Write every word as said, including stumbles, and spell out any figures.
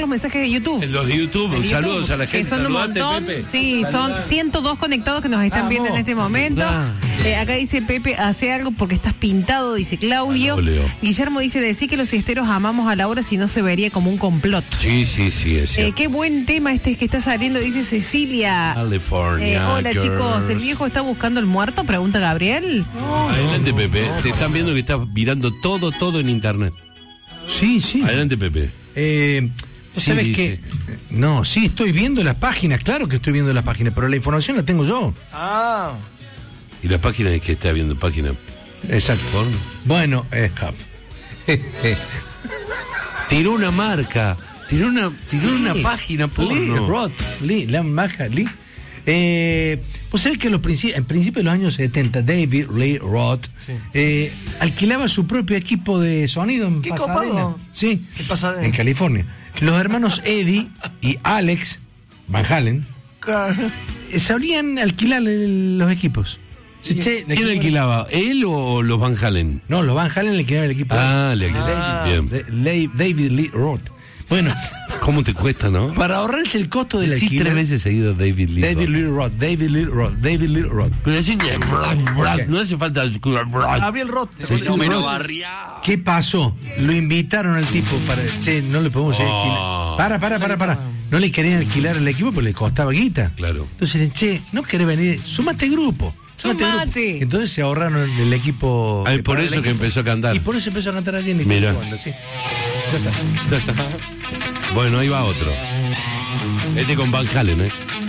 mensajes de YouTube. En los de YouTube, YouTube, saludos a la gente. Que son un Saludate, montón. Pepe. Sí, son ciento dos conectados que nos están Vamos. viendo en este momento. Eh, acá dice Pepe, hace algo porque estás pintado, dice Claudio. Ah, no, Leo. Guillermo dice, decir que los esteros amamos a Laura si no se vería como un complot. Sí, sí, sí, es Eh, cierto. qué buen tema este que está saliendo, dice Cecilia. California. Eh, hola girls. chicos, ¿el viejo está buscando el muerto? Pregunta Gabriel. Adelante, Pepe. Te están viendo que estás mirando todo, todo en internet. Sí, sí. Adelante, Pepe. Eh, Sí, ¿Sabes dice. qué? No, sí, estoy viendo las páginas, claro que estoy viendo las páginas, pero la información la tengo yo. Ah, ¿Y la página de que está viendo? ¿Página Exacto. porno? Bueno, eh, cap. Tiró una marca. Tiró una, tiró una Lee, página Lee porno. Roth, Lee, la maja, Lee. Eh, pues sabes que en los principi- en principios de los años setenta, David Lee Roth eh, alquilaba su propio equipo de sonido en Qué Pasadena. copado. Sí, En Pasadena. en California. Los hermanos Eddie y Alex Van Halen eh, sabían alquilar el- los equipos. Sí, che, ¿Quién le- alquilaba? ¿Él o los Van Halen? No, los Van Halen le alquilaban el equipo. Ah, le de alquilaban. David, Bien. de- Le- David Lee Roth. Bueno, ¿Cómo te cuesta, no? para ahorrarse el costo del Decís alquiler. tres veces seguido David Lee. David Roth. Lee Roth, David Lee Roth, David Lee Roth. Pero así, no hace falta. Gabriel Roth. Sí, sí, Roth. barriado. ¿Qué pasó? Lo invitaron al tipo para. Che, no le podemos Oh. alquilar. Para, para, para, para. No le querían alquilar el equipo porque le costaba guita. Claro. Entonces, che, no querés venir. Súmate grupo. Súmate. Sumate. Grupo. Entonces se ahorraron el, el equipo. Ay, que por pagaba eso el que equipo. empezó a cantar. Y por eso empezó a cantar allí en el Mira. equipo, sí. Ya está. Ya está. Bueno, ahí va otro. Este con Van Halen, ¿eh?